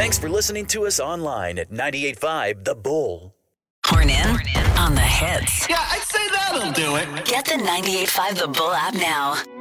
Thanks for listening to us online at 98.5 The Bull. Horn in on the hits. Yeah, I'd say that'll do it. Get the 98.5 The Bull app now.